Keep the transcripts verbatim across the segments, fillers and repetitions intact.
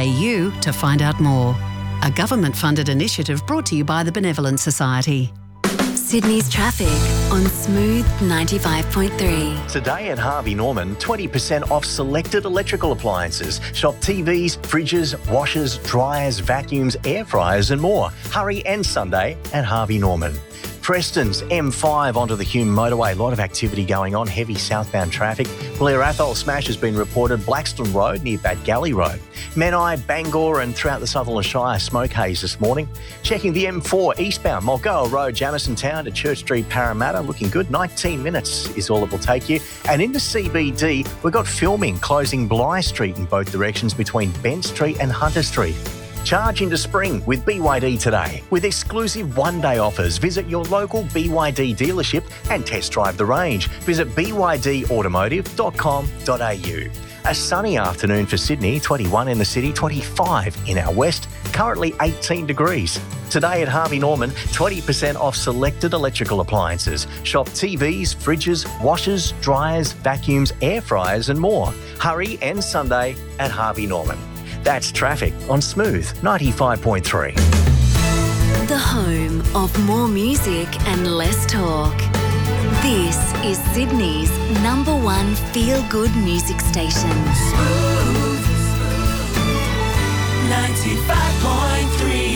a u to find out more. A government-funded initiative brought to you by the Benevolent Society. Sydney's traffic on Smooth ninety-five point three. Today at Harvey Norman, twenty percent off selected electrical appliances. Shop T Vs, fridges, washers, dryers, vacuums, air fryers and more. Hurry and Sunday at Harvey Norman. Preston's M five onto the Hume motorway. A lot of activity going on, heavy southbound traffic. Blair Athol smash has been reported Blackstone Road near Bat Galley Road. Menai, Bangor and throughout the Sutherland Shire, smoke haze this morning. Checking the M four eastbound, Mulgoa Road, Jamison Town to Church Street, Parramatta. Looking good. nineteen minutes is all it will take you. And into C B D, we've got filming closing Bligh Street in both directions between Bent Street and Hunter Street. Charge into spring with B Y D today. With exclusive one-day offers, visit your local B Y D dealership and test drive the range. Visit b y d automotive dot com dot a u. A sunny afternoon for Sydney, twenty-one in the city, twenty-five in our west, currently eighteen degrees. Today at Harvey Norman, twenty percent off selected electrical appliances. Shop T Vs, fridges, washers, dryers, vacuums, air fryers and more. Hurry and Sunday at Harvey Norman. That's traffic on Smooth ninety-five point three. The home of more music and less talk. This is Sydney's number one feel-good music station. Smooth ninety-five point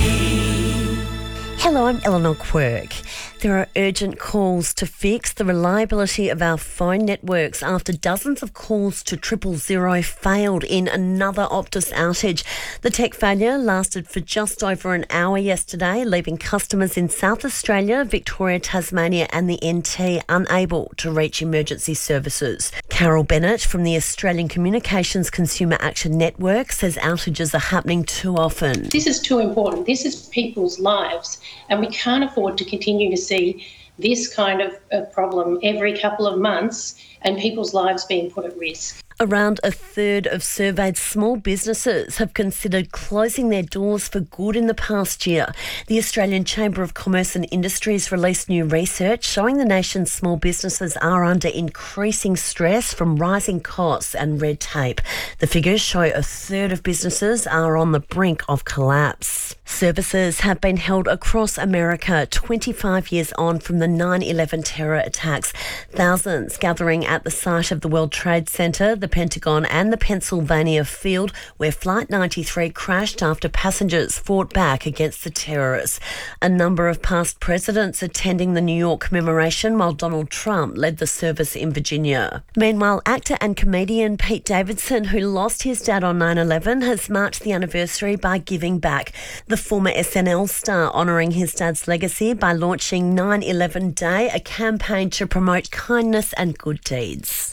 three. Hello, I'm Eleanor Quirk. There are urgent calls to fix the reliability of our phone networks after dozens of calls to triple zero failed in another Optus outage. The tech failure lasted for just over an hour yesterday, leaving customers in South Australia, Victoria, Tasmania and the N T unable to reach emergency services. Carol Bennett from the Australian Communications Consumer Action Network says outages are happening too often. This is too important. This is people's lives, and we can't afford to continue to see this kind of a problem every couple of months and people's lives being put at risk. Around a third of surveyed small businesses have considered closing their doors for good in the past year. The Australian Chamber of Commerce and Industries released new research showing the nation's small businesses are under increasing stress from rising costs and red tape. The figures show a third of businesses are on the brink of collapse. Services have been held across America twenty-five years on from the nine eleven terror attacks. Thousands gathering at the site of the World Trade Center, the Pentagon and the Pennsylvania field where Flight ninety-three crashed after passengers fought back against the terrorists. A number of past presidents attending the New York commemoration while Donald Trump led the service in Virginia. Meanwhile, actor and comedian Pete Davidson, who lost his dad on nine eleven, has marked the anniversary by giving back. The former S N L star honouring his dad's legacy by launching nine eleven Day, a campaign to promote kindness and good deeds.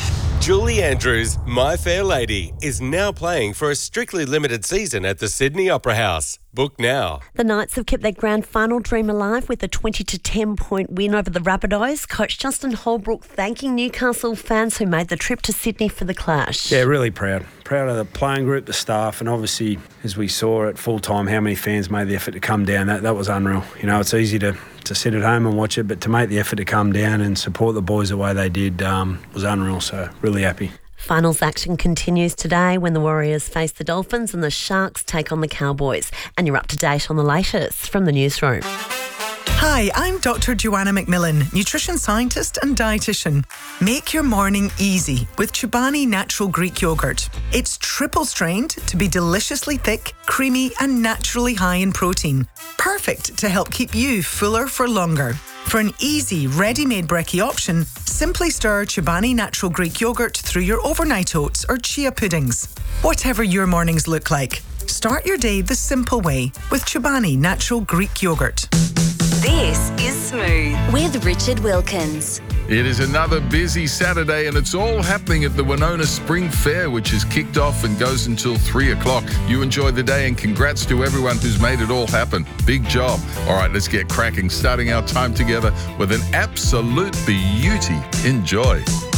Julie Andrews' My Fair Lady is now playing for a strictly limited season at the Sydney Opera House. Book now. The Knights have kept their grand final dream alive with a twenty to ten point win over the Rabbitohs. Coach Justin Holbrook thanking Newcastle fans who made the trip to Sydney for the clash. Yeah, really proud. Proud of the playing group, the staff, and obviously, as we saw at full time, how many fans made the effort to come down. That that was unreal. You know, it's easy to, to sit at home and watch it, but to make the effort to come down and support the boys the way they did um, was unreal. So, really happy. Finals action continues today when the Warriors face the Dolphins and the Sharks take on the Cowboys. And you're up to date on the latest from the newsroom. Hi, I'm Doctor Joanna McMillan, nutrition scientist and dietitian. Make your morning easy with Chobani Natural Greek Yogurt. It's triple strained to be deliciously thick, creamy and naturally high in protein. Perfect to help keep you fuller for longer. For an easy, ready-made brekkie option, simply stir Chobani Natural Greek Yogurt through your overnight oats or chia puddings. Whatever your mornings look like, start your day the simple way with Chobani Natural Greek Yogurt. This is Smooth with Richard Wilkins. It is another busy Saturday and it's all happening at the Winona Spring Fair, which has kicked off and goes until three o'clock. You enjoy the day and congrats to everyone who's made it all happen. Big job. All right, let's get cracking, starting our time together with an absolute beauty. Enjoy.